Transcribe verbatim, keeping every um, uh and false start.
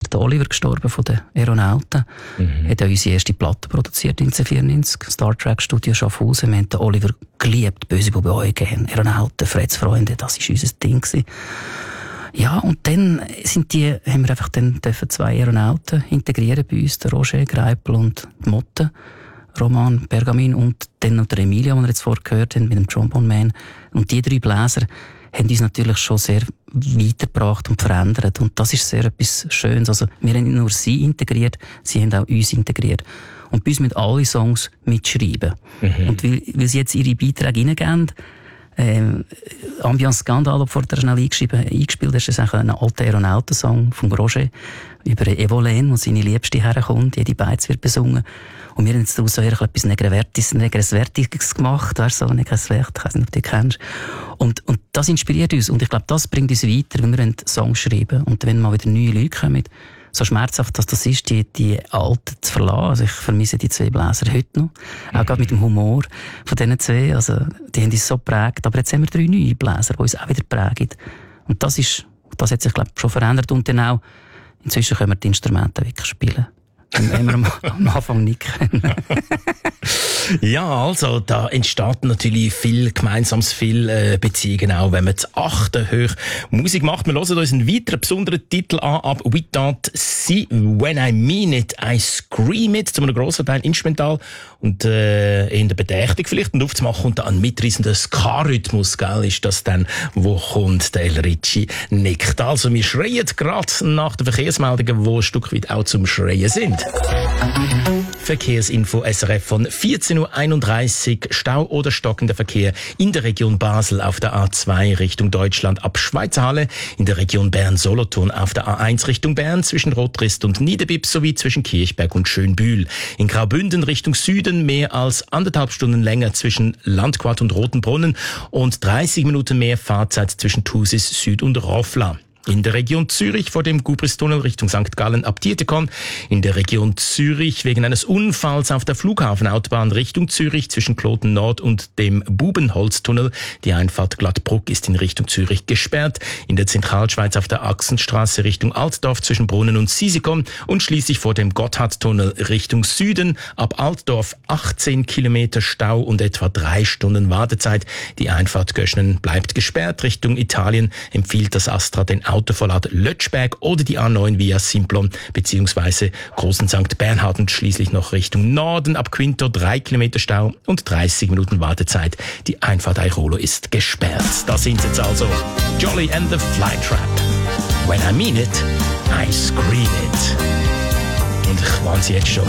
der Oliver gestorben von den Aeronauten. Mhm. Hat auch unsere erste Platte produziert neunzehnhundertvierundneunzig. Star Trek Studio Schaffhausen. Wir haben den Oliver geliebt. Böse Buben Eugen, Aeronauten, Freds Freunde. Das war unser Ding gewesen. Ja, und dann sind die, haben wir einfach dann dürfen zwei Aeronauten integrieren bei uns. Der Roger Greipel und die Motte. Roman Bergamin und dann noch der Emilia, den wir jetzt vorher gehört haben, mit dem Trombone Man. Und die drei Bläser haben uns natürlich schon sehr weitergebracht und verändert. Und das ist sehr etwas Schönes. Also, wir haben nicht nur sie integriert, sie haben auch uns integriert. Und bei uns müssen alle Songs mitschreiben. Mhm. Und weil, weil sie jetzt ihre Beiträge reingeben, ähm, Ambiance Skandal, den du vorher schnell eingeschrieben, eingespielt hast, ist ein alter Aeronautensong von Roger über Evolene, wo seine Liebste herkommt, jede Beiz wird besungen. Und wir haben jetzt daraus so etwas Negrevertis, Negresvertiges gemacht, weißt du, so Negresvert, ich weiss nicht, ob du die kennst. Und, und das inspiriert uns. Und ich glaube, das bringt uns weiter, wenn wir Songs schreiben. Und wenn mal wieder neue Leute kommen, so schmerzhaft, dass das ist, die, die Alten zu verlassen. Also ich vermisse die zwei Bläser heute noch. Auch gerade mit dem Humor von diesen zwei. Also, die haben uns so geprägt. Aber jetzt haben wir drei neue Bläser, die uns auch wieder prägen. Und das ist, das hat sich, glaube ich, schon verändert. Und dann auch, inzwischen können wir die Instrumente wirklich spielen. Dann haben wir am, am Anfang nicht können. Ja, also, da entsteht natürlich viel Gemeinsames, viel äh, Beziehungen auch, wenn man zu achten hoch Musik macht. Wir hören uns einen weiteren besonderen Titel an, ab We Don't See When I Mean It, I Scream It, zu einem grossen Teil instrumental und äh, in der Bedächtig vielleicht. Und aufzumachen kommt da ein mitreissender Ska-Rhythmus, gell, ist das dann, wo kommt der El Ricci nickt. Also, wir schreien gerade nach den Verkehrsmeldungen, die ein Stück weit auch zum Schreien sind. Verkehrsinfo S R F von vierzehn Uhr einunddreißig. Stau oder stockender Verkehr in der Region Basel auf der A zwei Richtung Deutschland ab Schweizerhalle, in der Region Bern-Solothurn auf der A eins Richtung Bern zwischen Rotrist und Niederbipp sowie zwischen Kirchberg und Schönbühl. In Graubünden Richtung Süden mehr als anderthalb Stunden länger zwischen Landquart und Rotenbrunnen und dreißig Minuten mehr Fahrzeit zwischen Thusis Süd und Roffla. In der Region Zürich vor dem Gubristunnel Richtung Sankt Gallen ab Dietikon. In der Region Zürich wegen eines Unfalls auf der Flughafenautobahn Richtung Zürich zwischen Kloten Nord und dem Bubenholztunnel. Die Einfahrt Glattbruck ist in Richtung Zürich gesperrt. In der Zentralschweiz auf der Achsenstraße Richtung Altdorf zwischen Brunnen und Sisikon. Und schließlich vor dem Gotthardtunnel Richtung Süden ab Altdorf achtzehn Kilometer Stau und etwa drei Stunden Wartezeit. Die Einfahrt Göschnen bleibt gesperrt. Richtung Italien empfiehlt das Astra den Autoverlad Lötschberg oder die A neun via Simplon beziehungsweise Großen Sankt Bernhard und schließlich noch Richtung Norden ab Quinto drei Kilometer Stau und dreißig Minuten Wartezeit. Die Einfahrt Airolo ist gesperrt. Da sind jetzt also Jolly and the Flytrap. When I mean it, I scream it. Und ich warne Sie jetzt schon.